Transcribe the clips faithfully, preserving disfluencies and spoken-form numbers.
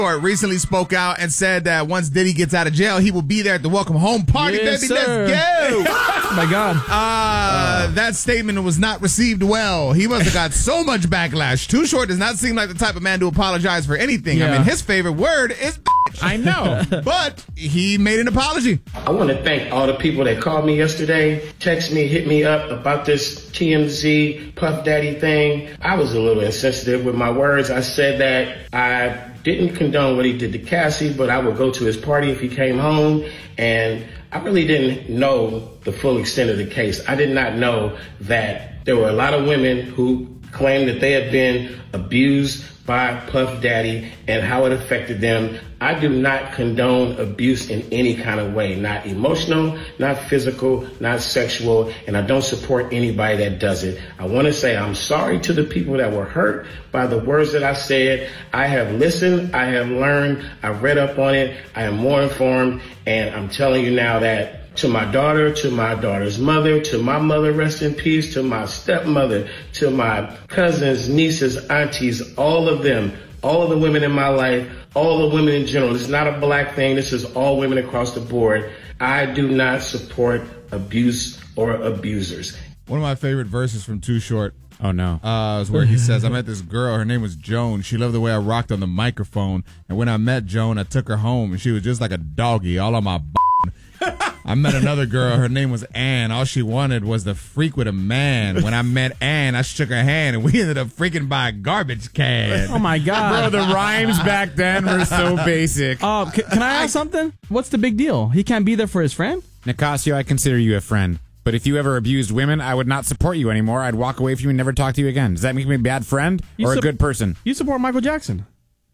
recently spoke out and said that once Diddy gets out of jail, he will be there at the welcome home party, yes, baby. Sir. Let's go. Oh, my God. Uh, uh, that statement was not received well. He must have got so much backlash. Too Short does not seem like the type of man to apologize for anything. Yeah. I mean, his favorite word is bitch. I know. But he made an apology. I want to thank all the people that called me yesterday, text me, hit me up about this T M Z Puff Daddy thing. I was a little insensitive with my words. I said that I didn't condone what he did to Cassie, but I would go to his party if he came home. And I really didn't know the full extent of the case. I did not know that there were a lot of women who claimed that they had been abused by Puff Daddy and how it affected them. I do not condone abuse in any kind of way, not emotional, not physical, not sexual, and I don't support anybody that does it. I want to say I'm sorry to the people that were hurt by the words that I said. I have listened, I have learned, I've read up on it, I am more informed, and I'm telling you now that to my daughter, to my daughter's mother, to my mother, rest in peace, to my stepmother, to my cousins, nieces, aunties, all of them, all of the women in my life, all the women in general. This is not a black thing. This is all women across the board. I do not support abuse or abusers. One of my favorite verses from Too Short. Oh, no. Uh, is where he says, I met this girl. Her name was Joan. She loved the way I rocked on the microphone. And when I met Joan, I took her home, and she was just like a doggy, all on my b****. I met another girl. Her name was Ann. All she wanted was the freak with a man. When I met Ann, I shook her hand, and we ended up freaking by a garbage can. Oh, my God. Bro, the rhymes back then were so basic. Uh, c- can I ask something? What's the big deal? He can't be there for his friend? Nicasio, I consider you a friend. But if you ever abused women, I would not support you anymore. I'd walk away from you and never talk to you again. Does that make me a bad friend You or su- a good person? You support Michael Jackson.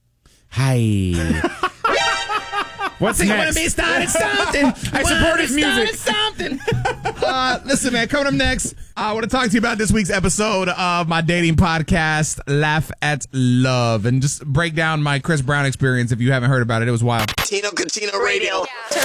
Hi. What's next? I want to be started something. I support his music. Something. uh, listen, man, coming up next, I want to talk to you about this week's episode of my dating podcast, Laugh at Love, and just break down my Chris Brown experience if you haven't heard about it. It was wild. Tino Catino Radio.